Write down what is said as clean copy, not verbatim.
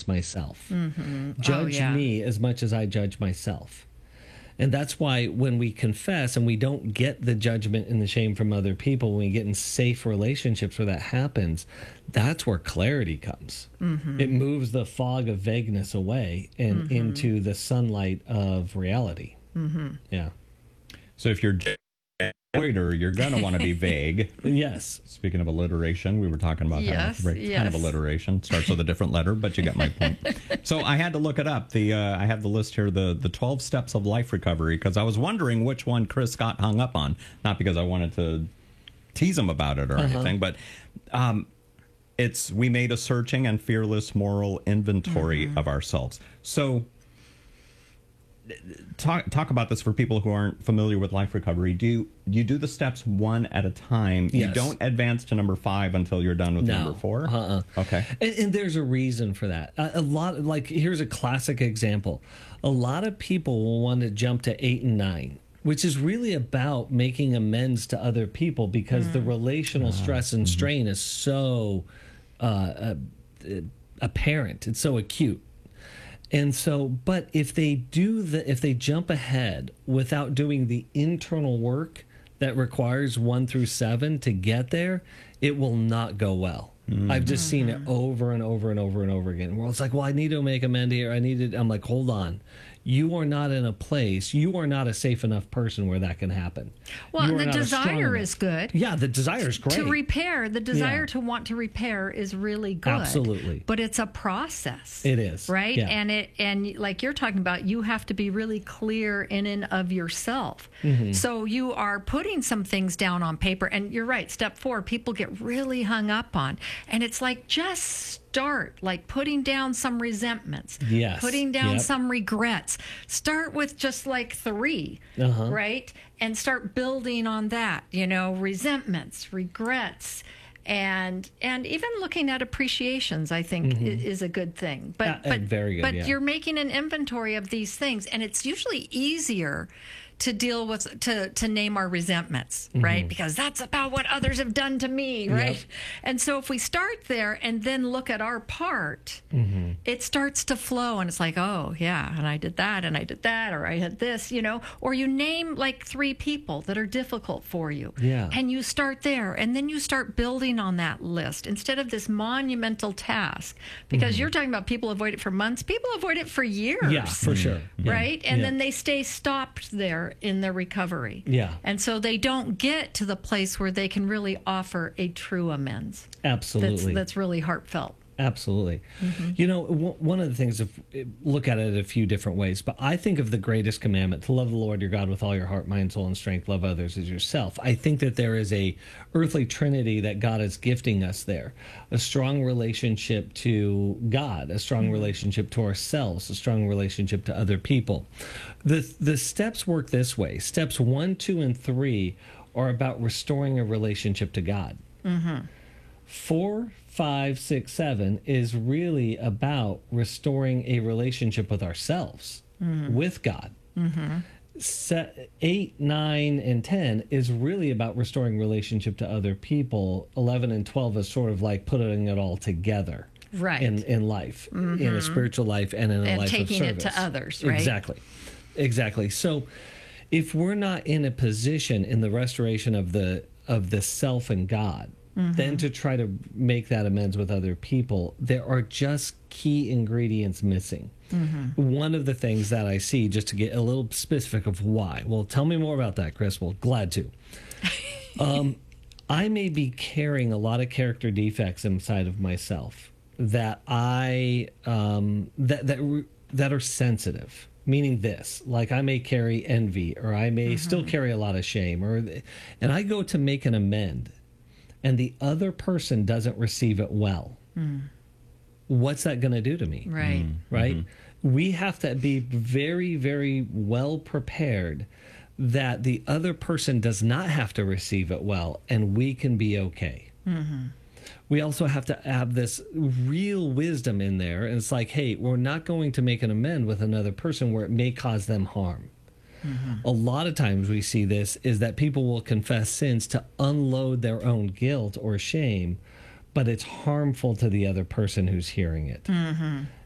against myself. Mm-hmm. Judge me as much as I judge myself. And that's why when we confess and we don't get the judgment and the shame from other people, when we get in safe relationships where that happens, that's where clarity comes. Mm-hmm. It moves the fog of vagueness away and into the sunlight of reality. Mm-hmm. Yeah. So if you're avoider, you're going to want to be vague. Yes. Speaking of alliteration, we were talking about kind of alliteration. Starts with a different letter, but you get my point. So I had to look it up. I have the list here, the 12 steps of life recovery, because I was wondering which one Chris got hung up on. Not because I wanted to tease him about it or anything, but we made a searching and fearless moral inventory of ourselves. So talk about this for people who aren't familiar with life recovery. Do you do the steps one at a time? Yes. You don't advance to number 5 until you're done with number 4? Okay. And there's a reason for that. Here's a classic example. A lot of people will want to jump to 8 and 9, which is really about making amends to other people because the relational stress and strain is so apparent. It's so acute. And so, but if they jump ahead without doing the internal work that requires 1 through 7 to get there, it will not go well. I've just seen it over and over and over and over again. Where it's like, well, I need to make amend here. I'm like, hold on. You are not in a place, you are not a safe enough person where that can happen. Well, the desire is good. Yeah, the desire is great. To repair, the desire to want to repair is really good. Absolutely. But it's a process. It is. Right? Yeah. And like you're talking about, you have to be really clear in and of yourself. So you are putting some things down on paper. And you're right, step 4, people get really hung up on. And it's like, just start, like putting down some resentments, putting down some regrets. Start with just like 3, right? And start building on that, resentments, regrets, and even looking at appreciations, I think is a good thing. But very good. But you're making an inventory of these things, and it's usually easier to deal with, to name our resentments, right? Because that's about what others have done to me, right? Yep. And so if we start there and then look at our part, it starts to flow, and it's like, oh, yeah, and I did that, or I had this, or you name like 3 people that are difficult for you. Yeah. And you start there, and then you start building on that list instead of this monumental task. Because you're talking about people avoid it for months. People avoid it for years. Yeah, for sure. Right? And then they stay stopped there in their recovery. Yeah. And so they don't get to the place where they can really offer a true amends. Absolutely. That's really heartfelt. Absolutely. One of the things, look at it a few different ways, but I think of the greatest commandment, to love the Lord your God with all your heart, mind, soul, and strength, love others as yourself. I think that there is a earthly trinity that God is gifting us there. A strong relationship to God, a strong relationship to ourselves, a strong relationship to other people. The steps work this way. Steps 1, 2, and 3 are about restoring a relationship to God. 4, 5, 6, 7 is really about restoring a relationship with ourselves, with God. 8, 9, and 10 is really about restoring relationship to other people. 11 and 12 is sort of like putting it all together. Right. In life, in a spiritual life and in a life of service. And taking it to others, right? Exactly. So if we're not in a position in the restoration of the self and God, then to try to make that amends with other people, there are just key ingredients missing. One of the things that I see, just to get a little specific of why. Well, tell me more about that, Chris. Well, glad to. I may be carrying a lot of character defects inside of myself that that are sensitive. Meaning this, like I may carry envy, or I may still carry a lot of shame, and I go to make an amend, and the other person doesn't receive it well. What's that going to do to me? Right. Right? We have to be very, very well prepared that the other person does not have to receive it well, and we can be okay. We also have to have this real wisdom in there. And it's like, hey, we're not going to make an amend with another person where it may cause them harm. A lot of times we see this is that people will confess sins to unload their own guilt or shame, but it's harmful to the other person who's hearing it.